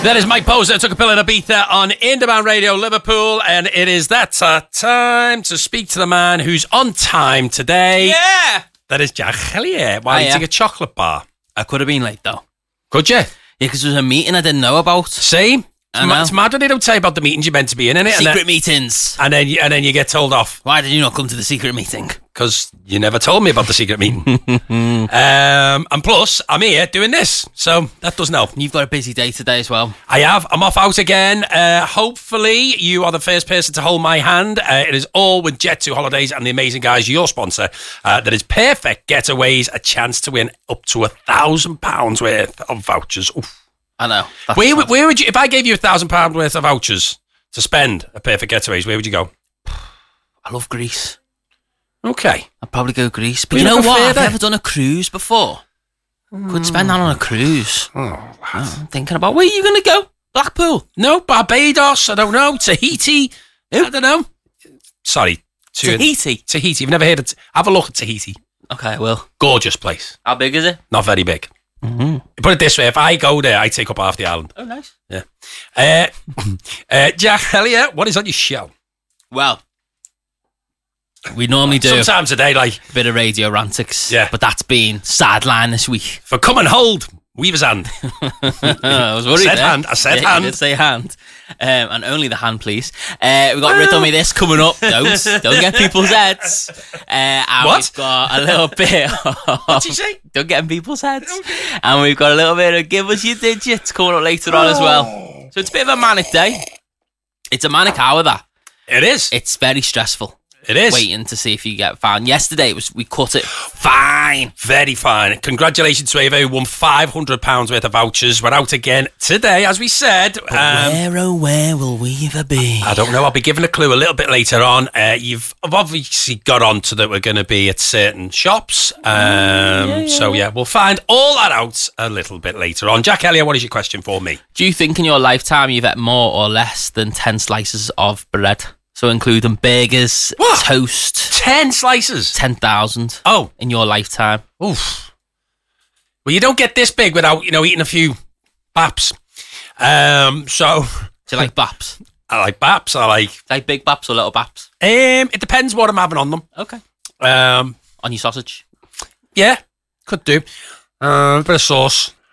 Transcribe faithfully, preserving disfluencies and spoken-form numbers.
That is Mike Poser, took a pill in Ibiza on In Demand Radio Liverpool, and it is that uh, time to speak to the man who's on time today. Yeah! That is Jack Hellier. While Hiya. eating a chocolate bar. I could have been late, though. Could you? Yeah, because there was a meeting I didn't know about. See? It's, I ma- know. it's mad when they don't tell you about the meetings you're meant to be in, innit? Secret and then, meetings. and then you, and then you get told off Why did you not come to the secret meeting? because you never told me about the secret meeting. um, and plus, I'm here doing this, so that doesn't help. You've got a busy day today as well. I have. I'm off out again. Uh, hopefully, you are the first person to hold my hand. Uh, it is all with Jet two Holidays and the amazing guys, your sponsor. Uh, that is Perfect Getaways, a chance to win up to a thousand pounds worth of vouchers. Oof. I know. That's Where, sad. where would you, if I gave you a thousand pounds worth of vouchers to spend at Perfect Getaways, where would you go? I love Greece. Okay. I'd probably go Greece. But We you know look what? I've further. never done a cruise before. Could spend that on a cruise. Oh, I'm thinking about, where are you going to go? Blackpool? no, Barbados. I don't know. Tahiti. I don't know. Sorry. To- Tahiti? Tahiti. You've never heard of? Have a look at Tahiti. Okay, I will. Gorgeous place. How big is it? Not very big. Mm-hmm. Put it this way: if I go there, I take up half the island. Oh, nice. Yeah. Uh, uh, Jack Hellier, what is on your show? Well, we normally do Sometimes a day, like a bit of radio rantics. Yeah. But that's been sideline this week. for come and hold Weaver's hand. I was worried Said there. hand, I said Yeah, you hand. did say hand. Um, and only the hand, please. Uh, we've got Riddle Me This coming up. Don't, don't get people's heads. Uh, and What? we've got a little bit of... What'd you say? Don't get in people's heads. And we've got a little bit of Give Us Your Digits coming up later on as well. So it's a bit of a manic day. It's a manic hour, that. It is. It's very stressful. It is. Waiting to see if you get found. Yesterday, it was we cut it fine. Very fine. Congratulations to Ava, who won five hundred pounds worth of vouchers. We're out again today, as we said. Um, Where, oh, where will we ever be? I don't know. I'll be giving a clue a little bit later on. Uh, you've obviously got on to that we're going to be at certain shops. Um, yeah, yeah, so, yeah, we'll find all that out a little bit later on. Jack Hellier, what is your question for me? Do you think in your lifetime you've ate more or less than ten slices of bread? So including burgers, What? toast, Ten slices. ten thousand Oh, in your lifetime. oof. Well, you don't get this big without, you know, eating a few baps. Um, so, Do you like baps? I like baps. I like... Like big baps or little baps? Um, it depends what I'm having on them. Okay. Um, On your sausage? yeah, could do. Um, a bit of sauce.